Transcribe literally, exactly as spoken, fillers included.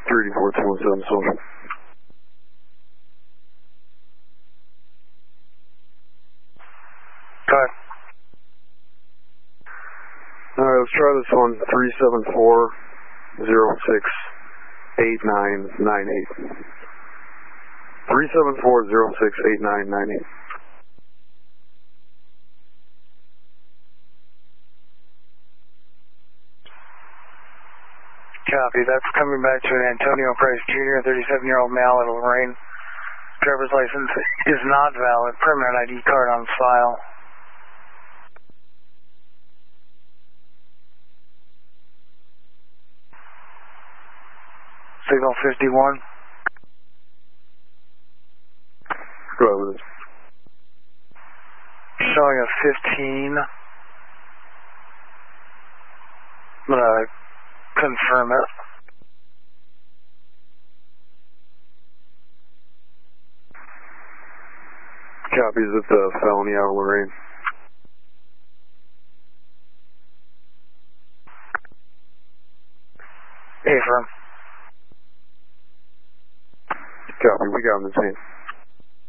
three D four two one seven social. Go ahead. Alright, let's try this one. three seven four zero six eight nine nine eight. three seven four zero six eight nine nine eight. Copy. That's coming back to an Antonio Price Junior, thirty-seven-year-old male at Lorraine. Driver's license is not valid. Permanent I D card on file. Signal fifty-one. Go ahead with it. Showing a fifteen. I'm going to confirm it. Copies at the felony out of Lorraine. Affirm. Copy, we got him the same.